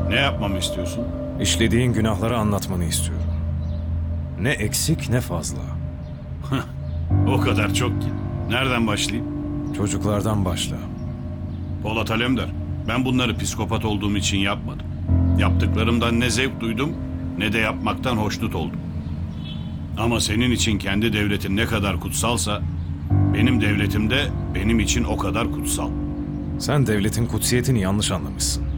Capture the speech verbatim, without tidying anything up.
Ne yapmamı istiyorsun? İşlediğin günahları anlatmanı istiyorum. Ne eksik ne fazla. O kadar çok ki. Nereden başlayayım? Çocuklardan başla. Polat Alemdar, ben bunları psikopat olduğum için yapmadım. Yaptıklarımdan ne zevk duydum ne de yapmaktan hoşnut oldum. Ama senin için kendi devletin ne kadar kutsalsa, benim devletim de benim için o kadar kutsal. Sen devletin kutsiyetini yanlış anlamışsın.